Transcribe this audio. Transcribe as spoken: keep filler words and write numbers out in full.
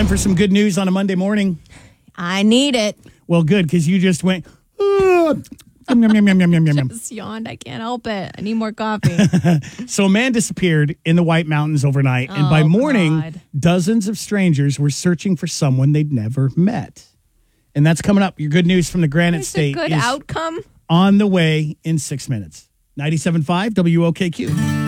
Time for some good news on a Monday morning. I need it. Well, good, because you just went, "Ah." Yum, yum, yum, yum, yum, yum, yum. Just yawned. I can't help it. I need more coffee. So a man disappeared in the White Mountains overnight, and Oh, by morning, God. dozens of strangers were searching for someone they'd never met. And that's coming up. Your good news from the Granite There's State a good is outcome. on the way in six minutes. ninety-seven point five W O K Q.